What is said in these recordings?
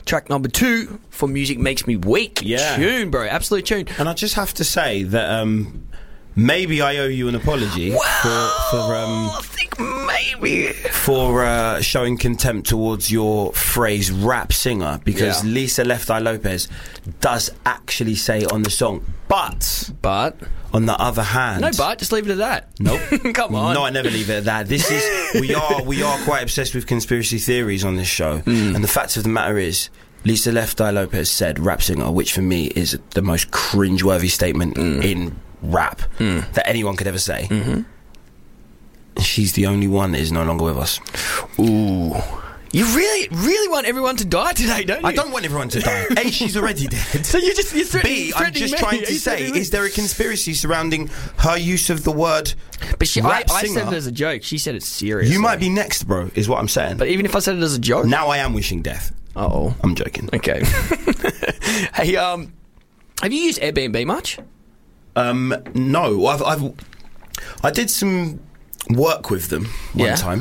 track number 2 for Music Makes Me Weak. Yeah. Tune, bro. Absolute tune. And I just have to say that maybe I owe you an apology I think maybe for showing contempt towards your phrase rap singer, because Lisa Left Eye Lopez does actually say it on the song. But on the other hand, just leave it at that. Nope. Come on. No, I never leave it at that. This is we are quite obsessed with conspiracy theories on this show, and the fact of the matter is, Lisa Left Eye Lopez said rap singer, which for me is the most cringeworthy statement in rap that anyone could ever say. She's the only one that is no longer with us. Ooh. You really, really want everyone to die today, don't you? I don't want everyone to die. A, she's already dead. So you're threatening B, I'm just trying to say, is there a conspiracy surrounding her use of the word But rap I singer? said it as a joke. She said it's serious. You might be next, bro, is what I'm saying. But even if I said it as a joke? Now I am wishing death. Uh-oh. I'm joking. Okay. Hey, have you used Airbnb much? No. I did some work with them one time,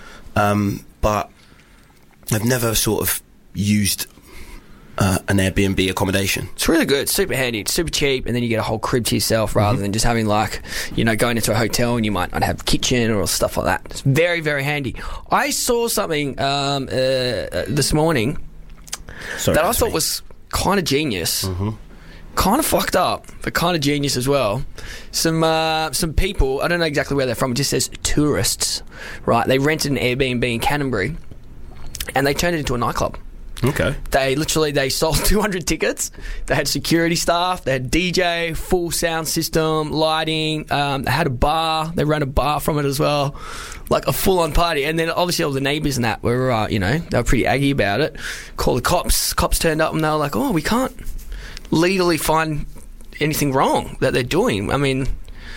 but I've never sort of used an Airbnb accommodation. It's really good. It's super handy. It's super cheap, and then you get a whole crib to yourself rather than just having going into a hotel and you might not have a kitchen or stuff like that. It's very, very handy. I saw something this morning that I thought was kind of genius. Kind of fucked up, but kind of genius as well. Some people, I don't know exactly where they're from, it just says tourists, right? They rented an Airbnb in Canterbury and they turned it into a nightclub. Okay. They sold 200 tickets. They had security staff, they had DJ, full sound system, lighting, they had a bar, they ran a bar from it as well, like a full-on party. And then obviously all the neighbours and that were, they were pretty aggy about it. Called the cops. Cops turned up and they were like, we can't legally find anything wrong that they're doing. I mean,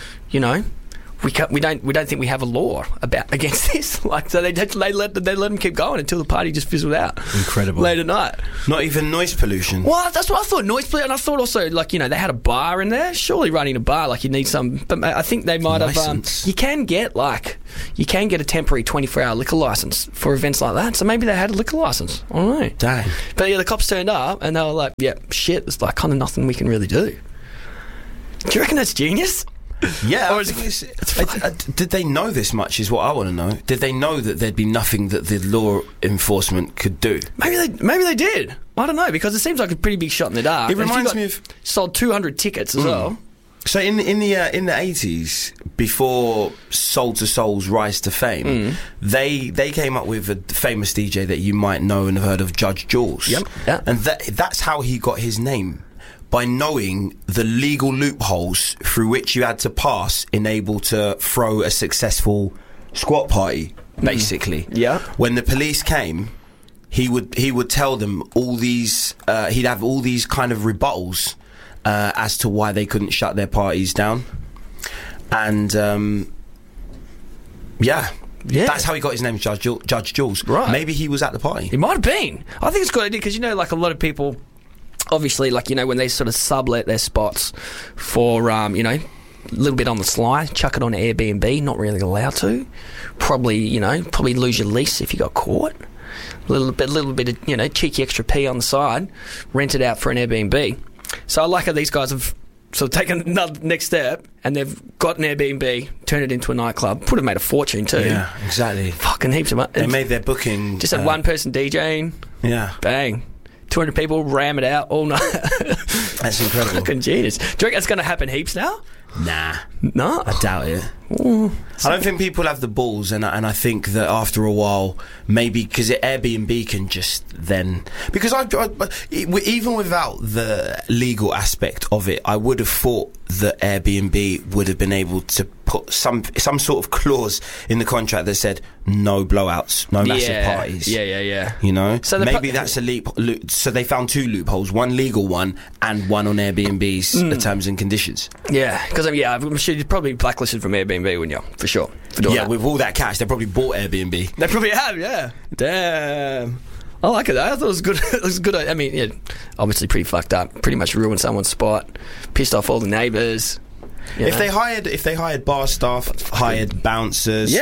we don't think we have a law against this. So they let them keep going until the party just fizzled out. Incredible. Late at night. Not even noise pollution. Well, that's what I thought. Noise pollution. And I thought also, they had a bar in there. Surely running a bar, you need some. But I think they might have. You can get a temporary 24-hour liquor license for events like that. So maybe they had a liquor license. I don't know. Dang. But the cops turned up and they were like, shit, there's kind of nothing we can really do. Do you reckon that's genius? Yeah. Or did they know this much is what I want to know. Did they know that there'd be nothing that the law enforcement could do? Maybe they did. I don't know, because it seems like a pretty big shot in the dark. It reminds me of... Sold 200 tickets as well. So in the 80s, before Soul to Soul's rise to fame, they came up with a famous DJ that you might know and have heard of, Judge Jules. Yep. Yeah. And that's how he got his name. By knowing the legal loopholes through which you had to pass in able to throw a successful squat party, basically. Yeah. When the police came, he would tell them all these. He'd have all these kind of rebuttals as to why they couldn't shut their parties down, and that's how he got his name, Judge Jules. Right. Maybe he was at the party. He might have been. I think it's a good idea because a lot of people. Obviously, when they sort of sublet their spots for, a little bit on the sly, chuck it on Airbnb, not really allowed to. Probably lose your lease if you got caught. A little bit of, cheeky extra P on the side, rent it out for an Airbnb. So I like how these guys have sort of taken another next step and they've got an Airbnb, turned it into a nightclub, would have made a fortine too. Yeah, exactly. Fucking heaps of money. They made their booking. Just had one person DJing. Yeah. Bang. 200 people, ram it out all night. That's incredible. Fucking genius. Do you reckon it's going to happen heaps now? Nah. No? I doubt it. Ooh. I don't think people have the balls, and I think that after a while, maybe because Airbnb can just then... Because even without the legal aspect of it, I would have thought that Airbnb would have been able to put some sort of clause in the contract that said no blowouts, no massive parties. Yeah. So maybe that's a leap. So they found two loopholes: one legal one and one on Airbnb's terms and conditions. Yeah, because I'm sure you're probably blacklisted from Airbnb, wouldn't you? For sure. For doing that. With all that cash, they probably bought Airbnb. They probably have. Yeah. Damn. I like it. I thought it was good. It was good. I mean, obviously pretty fucked up. Pretty much ruined someone's spot. Pissed off all the neighbours. If they hired bar staff, hired bouncers,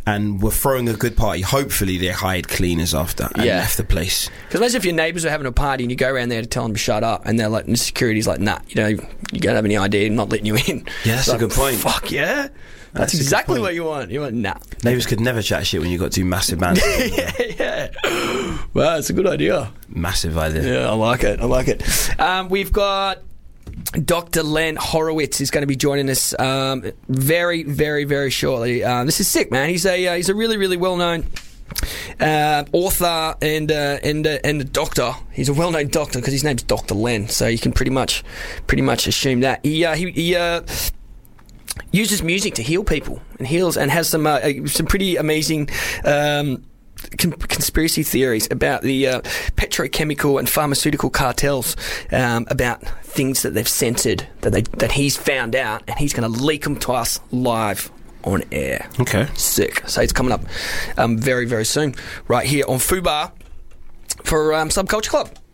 and were throwing a good party. Hopefully they hired cleaners after and left the place. Because imagine if your neighbours were having a party and you go around there to tell them to shut up, and they're like, and security's like, nah, you don't have any idea, not letting you in. Yeah, that's a good point. Fuck yeah. That's exactly what you want. You want, nah. Neighbours could never chat shit when you got two massive bands. Yeah. Well, it's a good idea. Massive idea. Yeah, I like it. We've got Dr. Len Horowitz is going to be joining us very, very, very shortly. This is sick, man. He's a really, really well-known author and a doctor. He's a well-known doctor because his name's Dr. Len, so you can pretty much assume that. He uses music to heal people and has some pretty amazing conspiracy theories about the petrochemical and pharmaceutical cartels, about things that they've censored that he's found out, and he's going to leak them to us live on air. Okay, sick. So it's coming up very, very soon, right here on Fubar for Subculture Club.